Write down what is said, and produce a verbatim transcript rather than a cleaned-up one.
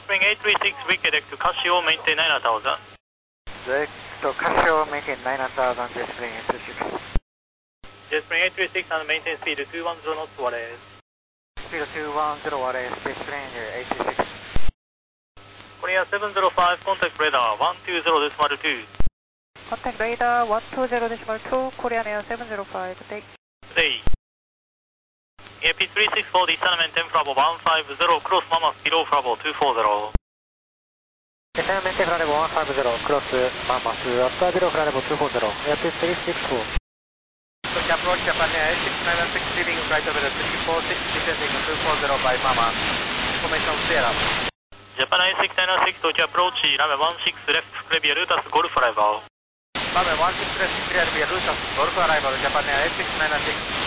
Jetspring eight three six, redirect to Casio, maintain nine thousand. Direct to Casio, maintain nine thousand, Jetspring eight three six. Jetspring eight three six and maintain speed two one zero knots, Wallace. Speed two one zero, Wallace, Jetspring eight three six. Korea seven zero five, contact radar one two zero decimal two. Contact radar one two zero decimal two, Korean Air seven zero five, take. Stay. A P three six four, descendment ten Bravo one five zero, cross Mammoth below Bravo two four zero. Descendment ten Bravo one five zero, cross Mammoth, after below Bravo two four zero, A P three six four. Approach Japan Air six nine six, leaving flight over three four six, descending two four zero by Mammoth. Information clear up. Japan Air six nine six, Tokyo approach, runway one six left, clear via Lutas, Golf arrival. Runway one six left, clear via Lutas, Golf arrival, Japan Air six nine six.